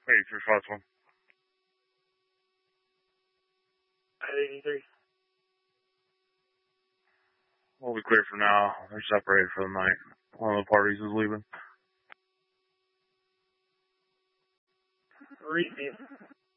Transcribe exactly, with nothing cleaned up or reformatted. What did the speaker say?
eighty-three five one. eighty-three. We'll be clear for now. They're separated for the night. One of the parties is leaving. Repeat.